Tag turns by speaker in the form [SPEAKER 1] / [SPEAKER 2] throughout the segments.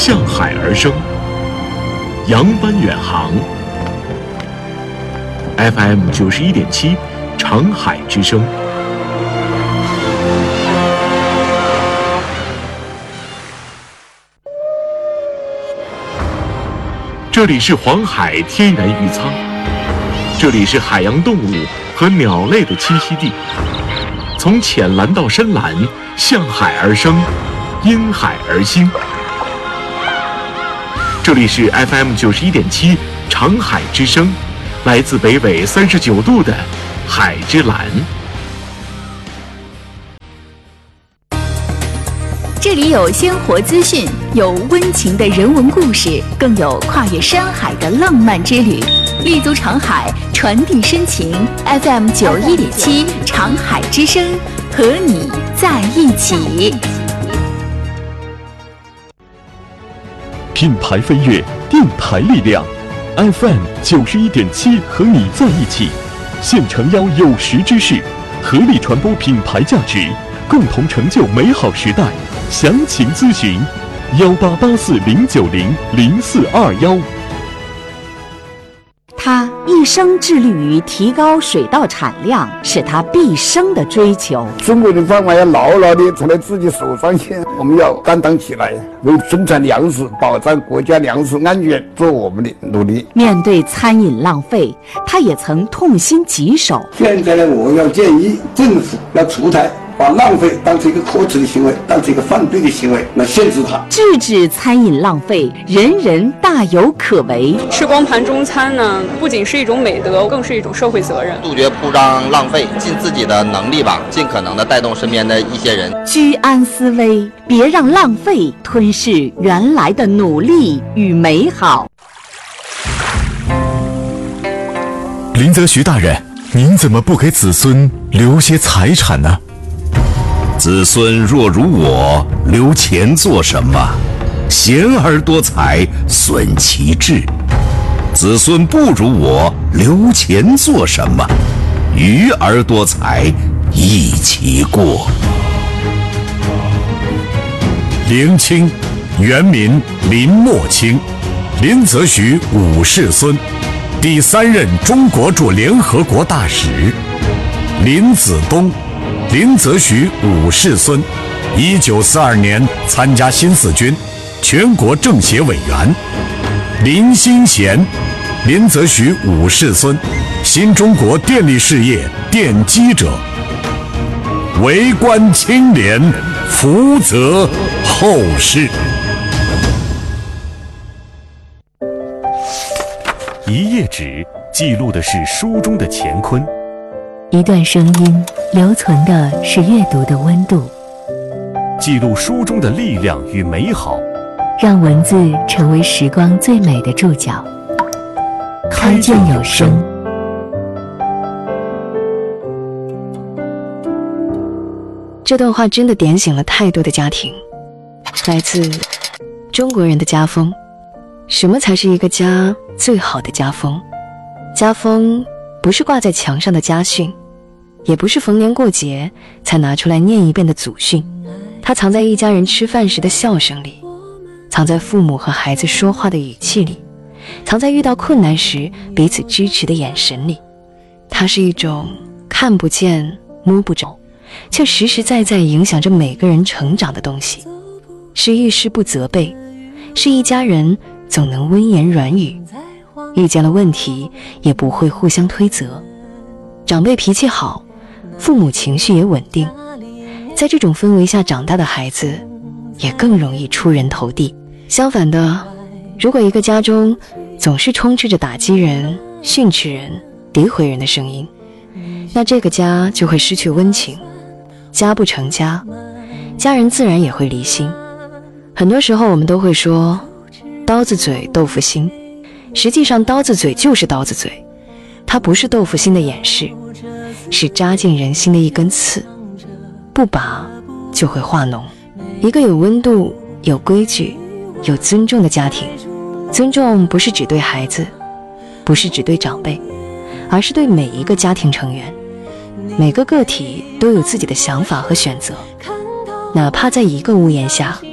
[SPEAKER 1] 向海而生，扬帆远航。FM 91.7，长海之声。这里是黄海天然渔仓，这里是海洋动物和鸟类的栖息地。从浅蓝到深蓝，向海而生，因海而兴。这里是 FM 91.7，长海之声，来自北纬39度的海之蓝。
[SPEAKER 2] 这里有鲜活资讯，有温情的人文故事，更有跨越山海的浪漫之旅。立足长海，传递深情。FM 91.7，长海之声，和你在一起。
[SPEAKER 3] 品牌飞跃，电台力量。FM 91.7，和你在一起。现诚邀有识之士，合力传播品牌价值，共同成就美好时代。详情咨询188409000421。
[SPEAKER 4] 他一生致力于提高水稻产量，是他毕生的追求。
[SPEAKER 5] 中国人饭碗要牢牢地从自己手上去，我们要担当起来，为生产粮食、保障国家粮食安全做我们的努力。
[SPEAKER 4] 面对餐饮浪费，他也曾痛心疾首。
[SPEAKER 5] 现在呢，我要建议政府要出台，把浪费当成一个可耻的行为，当成一个犯罪的行为来限制它，
[SPEAKER 4] 制止餐饮浪费，人人大有可为。
[SPEAKER 6] 吃光盘中餐呢，不仅是一种美德，更是一种社会责任。
[SPEAKER 7] 杜绝铺张浪费，尽自己的能力吧，尽可能的带动身边的一些人。
[SPEAKER 4] 居安思危，别让浪费吞噬原来的努力与美好。
[SPEAKER 8] 林则徐大人，您怎么不给子孙留些财产呢？
[SPEAKER 9] 子孙若如我，留钱做什么？贤而多财，损其志。子孙不如我，留钱做什么？愚而多财，益其过。
[SPEAKER 8] 林清，原名林默清，林则徐五世孙，第3任中国驻联合国大使。林子东，林则徐五世孙，1942年参加新四军，全国政协委员。林新贤，林则徐五世孙，新中国电力事业奠基者。为官清廉，福泽后世。一页纸记录的是书中的乾坤，
[SPEAKER 10] 一段声音留存的是阅读的温度，
[SPEAKER 8] 记录书中的力量与美好，
[SPEAKER 10] 让文字成为时光最美的注脚。开卷有声。
[SPEAKER 11] 这段话真的点醒了太多的家庭，来自中国人的家风。什么才是一个家最好的家风？家风不是挂在墙上的家训，也不是逢年过节才拿出来念一遍的祖训，它藏在一家人吃饭时的笑声里，藏在父母和孩子说话的语气里，藏在遇到困难时彼此支持的眼神里。它是一种看不见摸不着，却实实在在影响着每个人成长的东西，是遇事不责备，是一家人总能温言软语，遇见了问题也不会互相推责。长辈脾气好，父母情绪也稳定，在这种氛围下长大的孩子也更容易出人头地。相反的，如果一个家中总是充斥着打击人、训斥人、诋毁人的声音，那这个家就会失去温情。家不成家，家人自然也会离心。很多时候我们都会说刀子嘴豆腐心，实际上刀子嘴就是刀子嘴，它不是豆腐心的掩饰，是扎进人心的一根刺，不拔就会化脓。一个有温度、有规矩、有尊重的家庭，尊重不是只对孩子，不是只对长辈，而是对每一个家庭成员。每个个体都有自己的想法和选择，哪怕在一个屋檐下，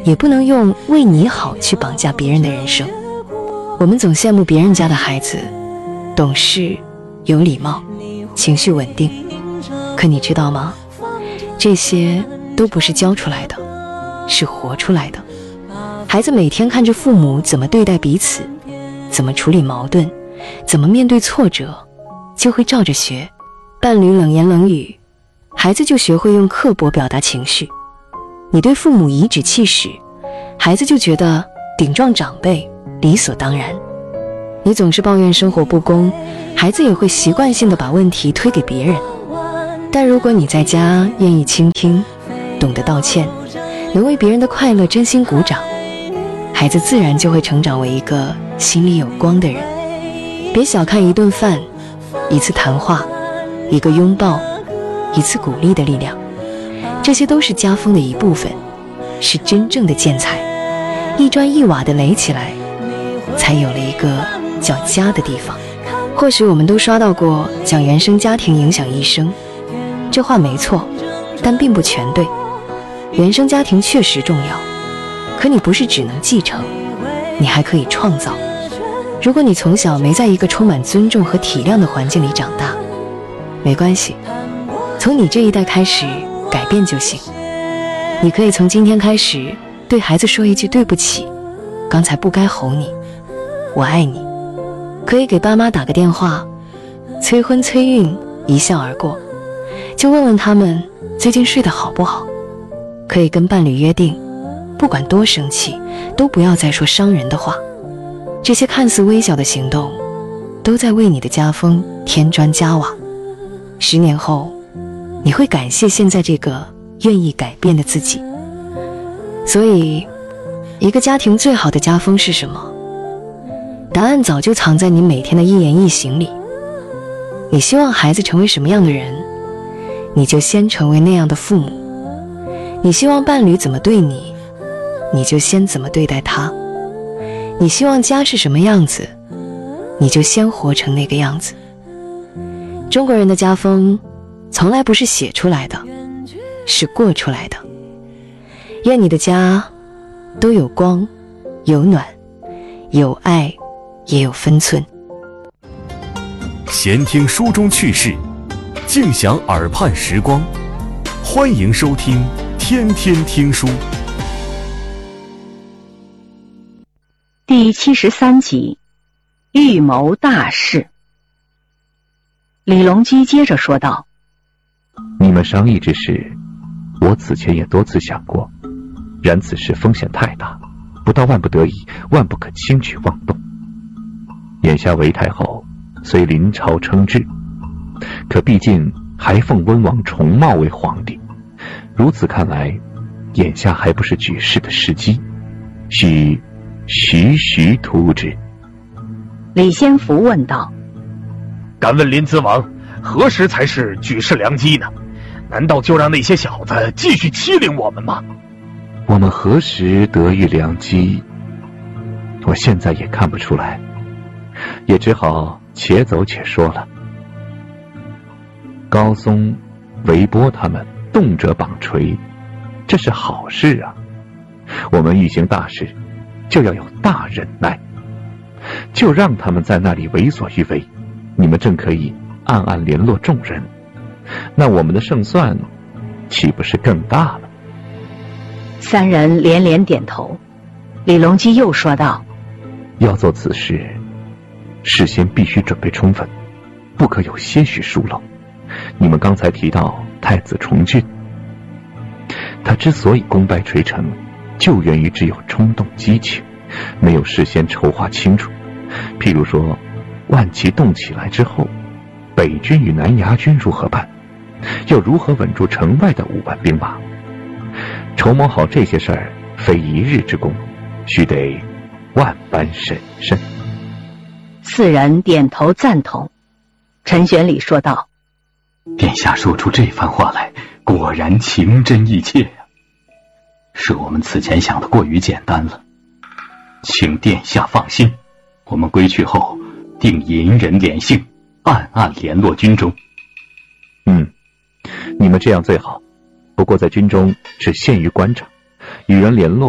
[SPEAKER 11] 也不能用为你好去绑架别人的人生。我们总羡慕别人家的孩子懂事、有礼貌、情绪稳定，可你知道吗？这些都不是教出来的，是活出来的。孩子每天看着父母怎么对待彼此，怎么处理矛盾，怎么面对挫折，就会照着学。伴侣冷言冷语，孩子就学会用刻薄表达情绪。你对父母颐指气使，孩子就觉得顶撞长辈理所当然。你总是抱怨生活不公，孩子也会习惯性地把问题推给别人。但如果你在家愿意倾听，懂得道歉，能为别人的快乐真心鼓掌，孩子自然就会成长为一个心里有光的人。别小看一顿饭、一次谈话、一个拥抱、一次鼓励的力量，这些都是家风的一部分，是真正的建材。一砖一瓦的垒起来，才有了一个叫家的地方。或许我们都刷到过讲原生家庭影响一生，这话没错，但并不全对。原生家庭确实重要，可你不是只能继承，你还可以创造。如果你从小没在一个充满尊重和体谅的环境里长大，没关系，从你这一代开始改变就行。你可以从今天开始对孩子说一句对不起，刚才不该吼你，我爱你。可以给爸妈打个电话，催婚催孕一笑而过，就问问他们最近睡得好不好。可以跟伴侣约定，不管多生气，都不要再说伤人的话。这些看似微小的行动，都在为你的家风添砖加瓦。10年后，你会感谢现在这个愿意改变的自己。所以，一个家庭最好的家风是什么？答案早就藏在你每天的一言一行里。你希望孩子成为什么样的人，你就先成为那样的父母。你希望伴侣怎么对你，你就先怎么对待他。你希望家是什么样子，你就先活成那个样子。中国人的家风从来不是写出来的，是过出来的。愿你的家都有光，有暖，有爱，也有分寸。
[SPEAKER 3] 闲听书中趣事，静享耳畔时光。欢迎收听天天听书
[SPEAKER 4] 第73集，预谋大事。李隆基接着说道：
[SPEAKER 12] 你们商议之事，我此前也多次想过，然此事风险太大，不到万不得已，万不可轻举妄动。眼下韦太后虽临朝称制，可毕竟还奉温王重茂为皇帝，如此看来，眼下还不是举事的时机，需徐徐图之。
[SPEAKER 4] 李先福问道：
[SPEAKER 13] 敢问临淄王，何时才是举事良机呢？难道就让那些小子继续欺凌我们吗？
[SPEAKER 12] 我们何时得遇良机，我现在也看不出来，也只好且走且说了。高松、韦波他们动辄绑锤，这是好事啊。我们欲行大事，就要有大忍耐，就让他们在那里为所欲为，你们正可以暗暗联络众人，那我们的胜算岂不是更大了？
[SPEAKER 4] 三人连连点头。李隆基又说道：
[SPEAKER 12] 要做此事，事先必须准备充分，不可有些许疏漏。你们刚才提到太子重俊，他之所以功败垂成，就源于只有冲动激情，没有事先筹划清楚。譬如说，万骑动起来之后，北军与南牙军如何办？又如何稳住城外的5万兵马？筹谋好这些事儿，非一日之功，须得万般审慎。
[SPEAKER 4] 四人点头赞同。陈玄礼说道：
[SPEAKER 14] 殿下说出这番话来，果然情真意切呀。是我们此前想的过于简单了，请殿下放心，我们归去后定隐忍敛性，暗暗联络军中。
[SPEAKER 12] 你们这样最好，不过在军中只限于官场，与人联络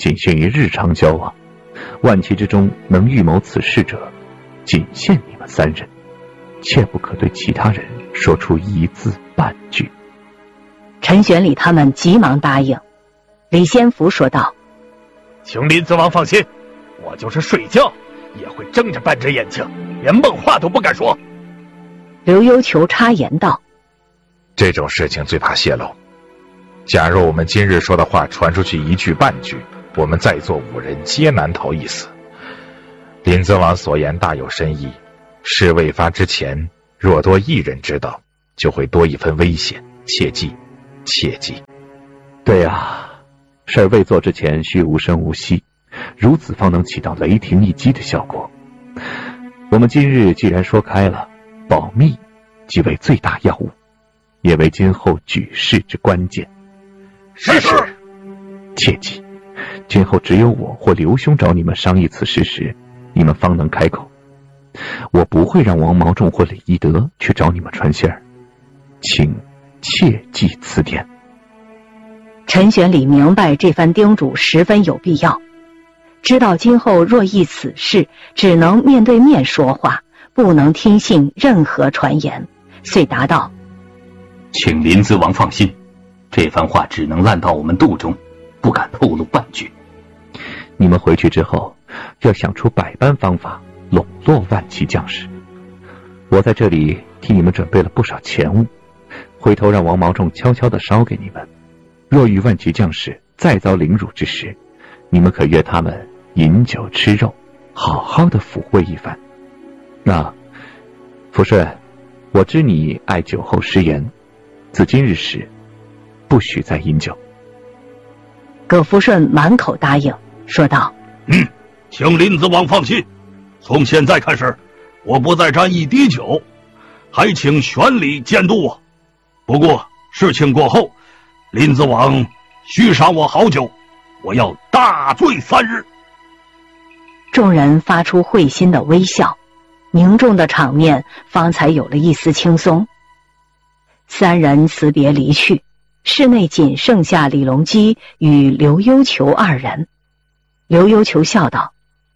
[SPEAKER 12] 仅限于日常交往，万骑之中能预谋此事者，仅限你们3人，切不可对其他人说出一字半句。
[SPEAKER 4] 陈玄礼他们急忙答应。李先福说道：
[SPEAKER 13] 请林子王放心，我就是睡觉也会睁着半只眼睛，连梦话都不敢说。
[SPEAKER 4] 刘幽求插言道：
[SPEAKER 15] 这种事情最怕泄露，假若我们今日说的话传出去一句半句，我们在座5人皆难逃一死。林则王所言大有深意，事未发之前，若多1人知道，就会多一分危险，切记，切记。
[SPEAKER 12] 对啊，事儿未做之前需无声无息，如此方能起到雷霆一击的效果。我们今日既然说开了，保密即为最大要务，也为今后举事之关键。
[SPEAKER 13] 是。
[SPEAKER 12] 切记，今后只有我或刘兄找你们商议此事时，你们方能开口。我不会让王毛仲或李一德去找你们传信儿，请切记此点。
[SPEAKER 4] 陈玄礼明白这番叮嘱十分有必要，知道今后若议此事，只能面对面说话，不能听信任何传言，遂答道：
[SPEAKER 14] 请林子王放心，这番话只能烂到我们肚中，不敢透露半句。
[SPEAKER 12] 你们回去之后，要想出百般方法笼络万骑将士。我在这里替你们准备了不少钱物，回头让王毛仲悄悄地烧给你们。若遇万骑将士再遭凌辱之时，你们可约他们饮酒吃肉，好好的抚慰一番。那福顺，我知你爱酒后食言，自今日始不许再饮酒。
[SPEAKER 4] 葛福顺满口答应，说道：
[SPEAKER 16] 请林子王放心，从现在开始，我不再沾一滴酒，还请玄礼监督我。不过事情过后，林子王须赏我好酒，我要大醉3日。
[SPEAKER 4] 众人发出会心的微笑，凝重的场面方才有了一丝轻松。3人辞别离去，室内仅剩下李隆基与刘幽求2人。刘幽求笑道：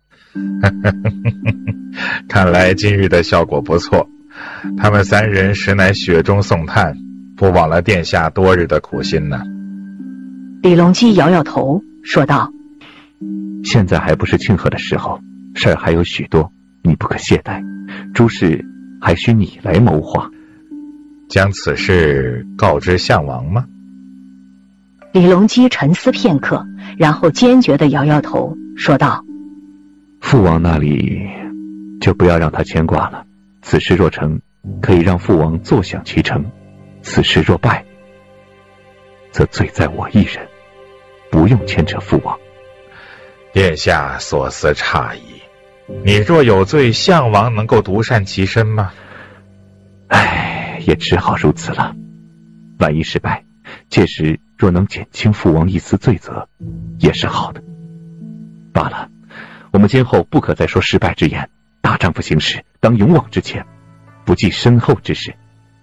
[SPEAKER 15] 看来今日的效果不错，他们3人实乃雪中送炭，不枉了殿下多日的苦心呢。
[SPEAKER 4] 李隆基摇摇头说道：
[SPEAKER 12] 现在还不是庆贺的时候，事儿还有许多，你不可懈怠，诸事还需你来谋划。
[SPEAKER 15] 将此事告知项王吗？
[SPEAKER 4] 李隆基沉思片刻，然后坚决地摇摇头说道：
[SPEAKER 12] 父王那里就不要让他牵挂了，此事若成，可以让父王坐享其成；此事若败，则罪在我一人，不用牵扯父王。
[SPEAKER 15] 殿下所思差矣，你若有罪，项王能够独善其身吗？
[SPEAKER 12] 也只好如此了。万一失败，届时若能减轻父王一丝罪责，也是好的。罢了，我们今后不可再说失败之言，大丈夫行事当勇往直前，不计身后之事。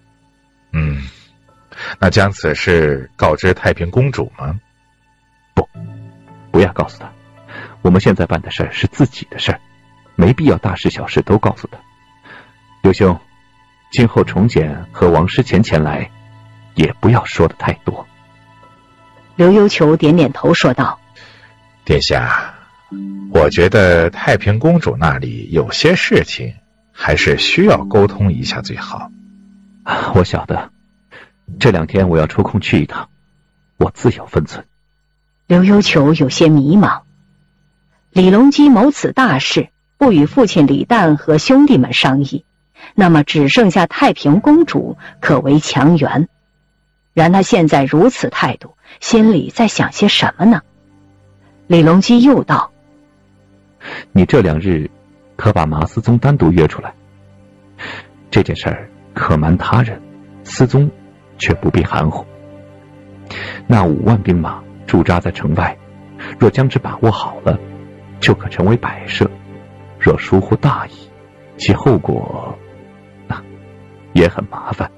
[SPEAKER 15] 那将此事告知太平公主吗？
[SPEAKER 12] 不要告诉她。我们现在办的事儿是自己的事儿，没必要大事小事都告诉她。刘兄，今后重简和王师前前来，也不要说的太多。
[SPEAKER 4] 刘幽求点点头说道：
[SPEAKER 15] 殿下，我觉得太平公主那里有些事情还是需要沟通一下最好。
[SPEAKER 12] 我晓得，这2天我要抽空去一趟，我自有分寸。
[SPEAKER 4] 刘幽求有些迷茫，李隆基谋此大事，不与父亲李旦和兄弟们商议，那么只剩下太平公主可为强援。然他现在如此态度，心里在想些什么呢？李隆基又道：
[SPEAKER 12] 你这2日可把马思宗单独约出来，这件事儿可瞒他人，思宗却不必含糊。那5万兵马驻扎在城外，若将之把握好了，就可成为摆设；若疏忽大意，其后果也很麻烦。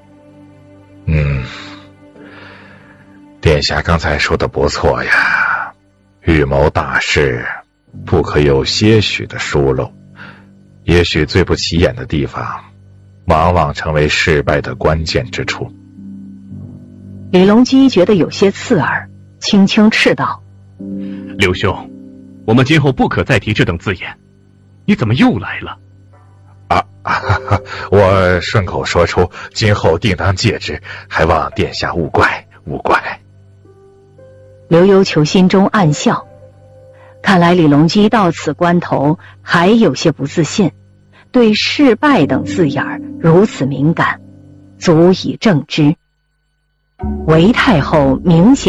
[SPEAKER 15] 殿下刚才说的不错呀， 预谋大事，不可有些许的疏漏。也许最不起眼的地方，往往成为失败的关键之处。
[SPEAKER 4] 李隆基觉得有些刺耳，轻轻斥道：
[SPEAKER 12] 刘兄，我们今后不可再提这等字眼。你怎么又来了？
[SPEAKER 15] 我顺口说出，今后定当戒之，还望殿下勿怪，勿怪。
[SPEAKER 4] 刘幽求心中暗笑，看来李隆基到此关头还有些不自信，对失败等字眼如此敏感，足以证之。韦太后明显